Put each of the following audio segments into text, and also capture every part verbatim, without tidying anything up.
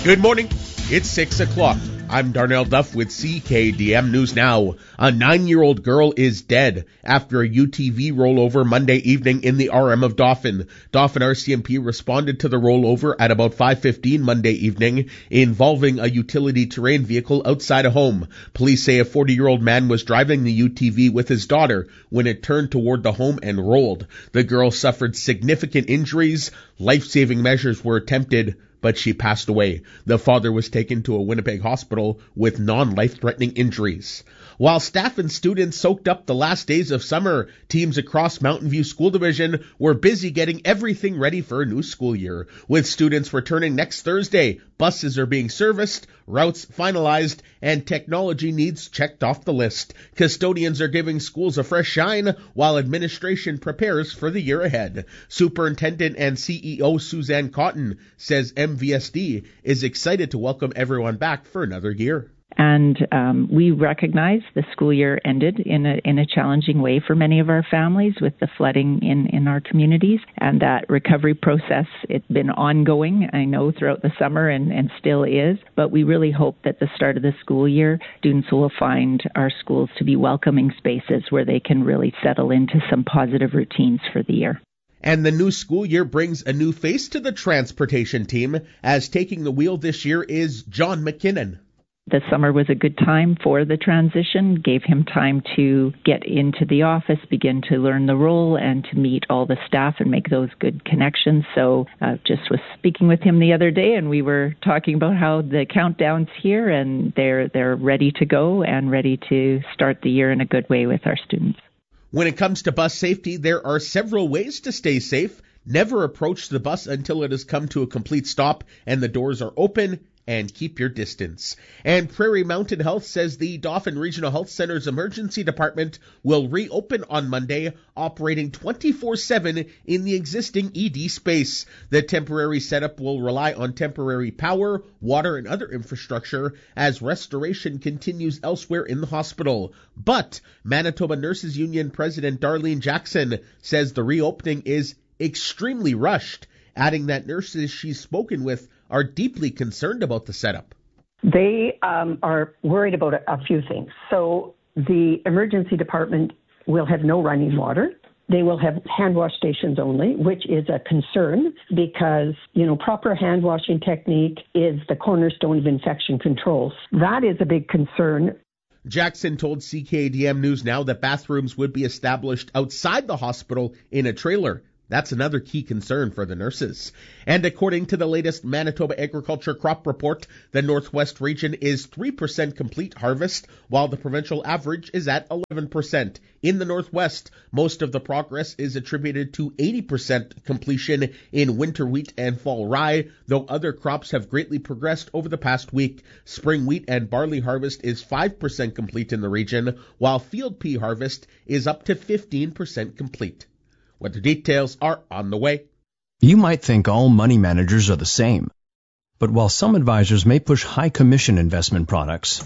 Good morning. It's six o'clock. I'm Darnell Duff with C K D M News Now. A nine-year-old girl is dead after a U T V rollover Monday evening in the R M of Dauphin. Dauphin R C M P responded to the rollover at about five fifteen Monday evening involving a utility terrain vehicle outside a home. Police say a forty-year-old man was driving the U T V with his daughter when it turned toward the home and rolled. The girl suffered significant injuries. Life-saving measures were attempted, but she passed away. The father was taken to a Winnipeg hospital with non-life-threatening injuries. While staff and students soaked up the last days of summer, teams across Mountain View School Division were busy getting everything ready for a new school year. With students returning next Thursday, buses are being serviced, routes finalized, and technology needs checked off the list. Custodians are giving schools a fresh shine while administration prepares for the year ahead. Superintendent and C E O Suzanne Cotton says M V S D is excited to welcome everyone back for another year. And um, we recognize the school year ended in a in a challenging way for many of our families with the flooding in, in our communities. And that recovery process, it's been ongoing, I know, throughout the summer and, and still is. But we really hope that the start of the school year, students will find our schools to be welcoming spaces where they can really settle into some positive routines for the year. And the new school year brings a new face to the transportation team, as taking the wheel this year is John McKinnon. The summer was a good time for the transition, gave him time to get into the office, begin to learn the role, and to meet all the staff and make those good connections. So uh, just was speaking with him the other day, and we were talking about how the countdown's here, and they're they're ready to go and ready to start the year in a good way with our students. When it comes to bus safety, there are several ways to stay safe. Never approach the bus until it has come to a complete stop and the doors are open, and keep your distance. And Prairie Mountain Health says the Dauphin Regional Health Center's emergency department will reopen on Monday, operating twenty-four seven in the existing E D space. The temporary setup will rely on temporary power, water, and other infrastructure as restoration continues elsewhere in the hospital. But Manitoba Nurses Union President Darlene Jackson says the reopening is extremely rushed, adding that nurses she's spoken with are deeply concerned about the setup. They um, are worried about a, a few things. So the emergency department will have no running water. They will have hand wash stations only, which is a concern because, you know, proper hand washing technique is the cornerstone of infection control. That is a big concern. Jackson told C K D M News Now that bathrooms would be established outside the hospital in a trailer. That's another key concern for the nurses. And according to the latest Manitoba Agriculture Crop Report, the Northwest region is three percent complete harvest, while the provincial average is at eleven percent. In the Northwest, most of the progress is attributed to eighty percent completion in winter wheat and fall rye, though other crops have greatly progressed over the past week. Spring wheat and barley harvest is five percent complete in the region, while field pea harvest is up to fifteen percent complete. What the details are on the way. You might think all money managers are the same, but while some advisors may push high commission investment products,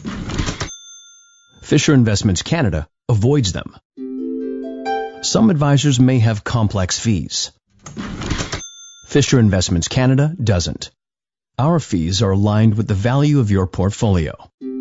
Fisher Investments Canada avoids them. Some advisors may have complex fees. Fisher Investments Canada doesn't. Our fees are aligned with the value of your portfolio.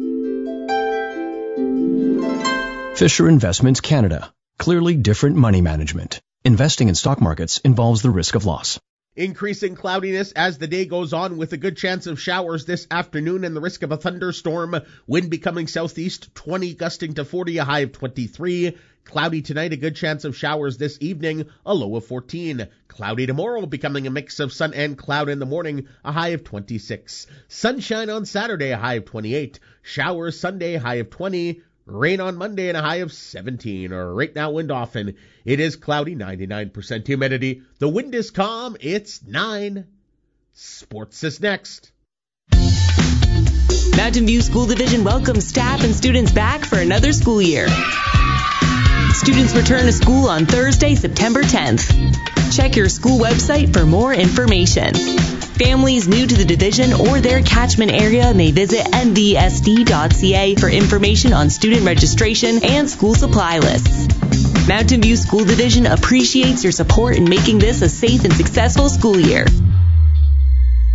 Fisher Investments Canada. Clearly different money management. Investing in stock markets involves the risk of loss. Increasing cloudiness as the day goes on, with a good chance of showers this afternoon and the risk of a thunderstorm. Wind becoming southeast, twenty gusting to forty, a high of twenty-three. Cloudy tonight, a good chance of showers this evening, a low of fourteen. Cloudy tomorrow, becoming a mix of sun and cloud in the morning, a high of twenty-six. Sunshine on Saturday, a high of twenty-eight. Showers Sunday, high of twenty. Rain on Monday and a high of seventeen. Or right now in Dauphin, it is cloudy, ninety-nine percent humidity. The wind is calm. It's nine. Sports is next. Mountain View School Division welcomes staff and students back for another school year. Students return to school on Thursday, September tenth. Check your school website for more information. Families new to the division or their catchment area may visit m v s d dot c a for information on student registration and school supply lists. Mountain View School Division appreciates your support in making this a safe and successful school year.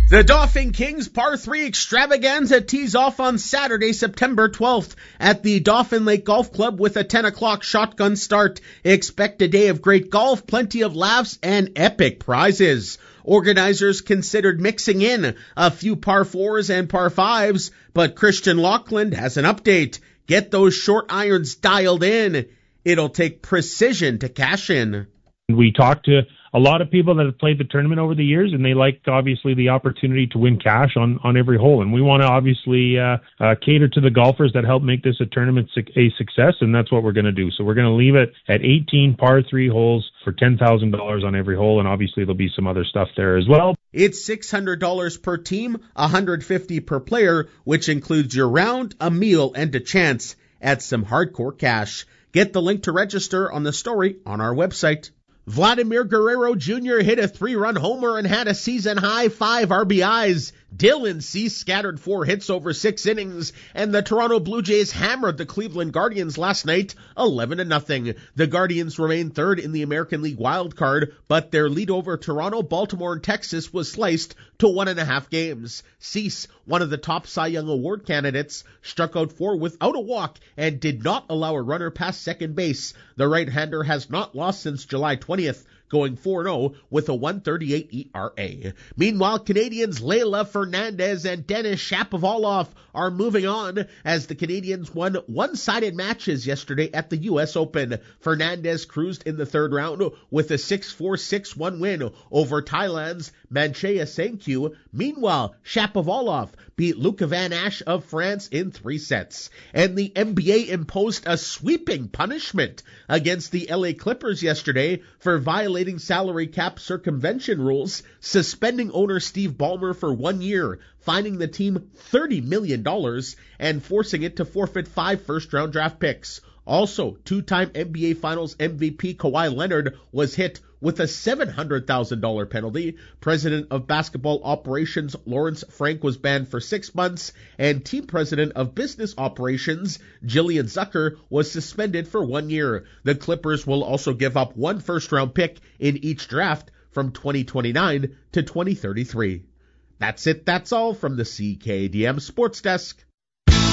The Dauphin Kings Par three Extravaganza tees off on Saturday, September twelfth at the Dauphin Lake Golf Club with a ten o'clock shotgun start. Expect a day of great golf, plenty of laughs, and epic prizes. Organizers considered mixing in a few par fours and par fives, but Christian Lockland has an update. Get those short irons dialed in. It'll take precision to cash in. We talked to a lot of people that have played the tournament over the years, and they like, obviously, the opportunity to win cash on, on every hole. And we want to, obviously, uh, uh, cater to the golfers that help make this a tournament su- a success, and that's what we're going to do. So we're going to leave it at eighteen par three holes for ten thousand dollars on every hole, and obviously there'll be some other stuff there as well. It's six hundred dollars per team, one hundred fifty dollars per player, which includes your round, a meal, and a chance at some hardcore cash. Get the link to register on the story on our website. Vladimir Guerrero Junior hit a three-run homer and had a season-high five R B Is. Dylan Cease scattered four hits over six innings, and the Toronto Blue Jays hammered the Cleveland Guardians last night, eleven to nothing. The Guardians remain third in the American League wild card, but their lead over Toronto, Baltimore, and Texas was sliced to one and a half games. Cease, one of the top Cy Young Award candidates, struck out four without a walk and did not allow a runner past second base. The right-hander has not lost since July twentieth. Going four and oh with a one thirty-eight E R A. Meanwhile, Canadians Leila Fernandez and Denis Shapovalov are moving on as the Canadians won one-sided matches yesterday at the U S Open. Fernandez cruised in the third round with a six four six one win over Thailand's Manchea Sankyu. Meanwhile, Shapovalov beat Luca Van Asch of France in three sets. And the N B A imposed a sweeping punishment against the L A Clippers yesterday for violating salary cap circumvention rules, suspending owner Steve Ballmer for one year, fining the team thirty million dollars, and forcing it to forfeit five first-round draft picks. Also, two-time N B A Finals M V P Kawhi Leonard was hit with a seven hundred thousand dollars penalty. President of Basketball Operations Lawrence Frank was banned for six months, and Team President of Business Operations Jillian Zucker was suspended for one year. The Clippers will also give up one first-round pick in each draft from twenty twenty-nine to twenty thirty-three. That's it, that's all from the C K D M Sports Desk.